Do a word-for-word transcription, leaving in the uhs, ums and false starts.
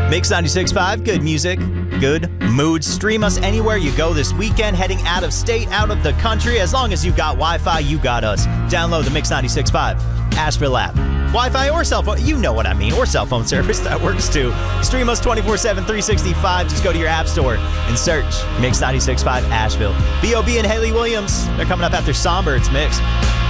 Mix ninety-six point five, good music, good mood. Stream us anywhere you go this weekend, heading out of state, out of the country. As long as you got Wi-Fi, you got us. Download the Mix ninety-six point five Asheville app. Wi-Fi or cell phone, you know what I mean, or cell phone service, that works too. Stream us twenty-four seven, three sixty-five. Just go to your app store and search Mix ninety-six point five Asheville. B O B and Haley Williams, they're coming up after Somber. It's Mix.